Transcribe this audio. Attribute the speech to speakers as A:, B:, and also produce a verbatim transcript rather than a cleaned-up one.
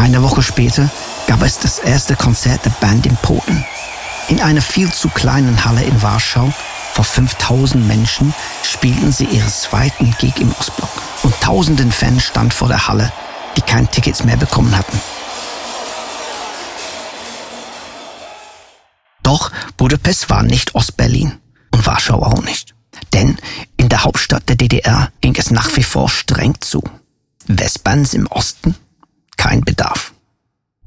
A: Eine Woche später gab es das erste Konzert der Band in Polen. In einer viel zu kleinen Halle in Warschau vor fünftausend Menschen spielten sie ihren zweiten Gig im Ostblock. Und tausenden Fans standen vor der Halle, die keine Tickets mehr bekommen hatten. Doch Budapest war nicht Ostberlin und Warschau auch nicht. Denn in der Hauptstadt der D D R ging es nach wie vor streng zu. Westbands im Osten? Kein Bedarf.